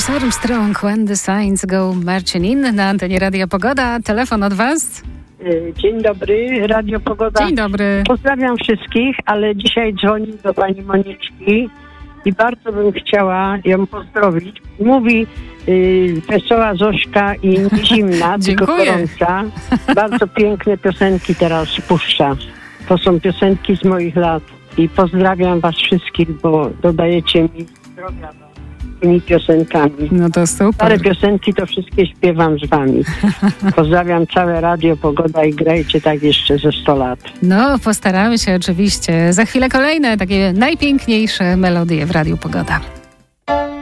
Louis Armstrong, When the Saints Go Marching In na antenie Radia Pogoda. Telefon od Was? Dzień dobry, Radio Pogoda. Dzień dobry. Pozdrawiam wszystkich, ale dzisiaj dzwonię do pani Moniczki i bardzo bym chciała ją pozdrowić. Mówi wesoła Zośka i zimna, tylko gorąca. Bardzo piękne piosenki teraz puszcza. To są piosenki z moich lat i pozdrawiam was wszystkich, bo dodajecie mi zdrowia tymi piosenkami. No to super. Stare piosenki to wszystkie śpiewam z wami. Pozdrawiam całe Radio Pogoda i grajcie tak jeszcze ze 100 lat. No, postaramy się oczywiście. Za chwilę kolejne takie najpiękniejsze melodie w Radiu Pogoda.